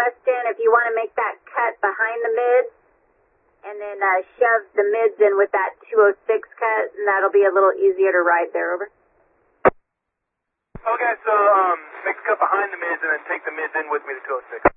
Weston, if you want to make that cut behind the mids, and then shove the mids in with that 206 cut, and that'll be a little easier to ride there, over. Okay, so make a cut behind the mids and then take the mids in with me to 206.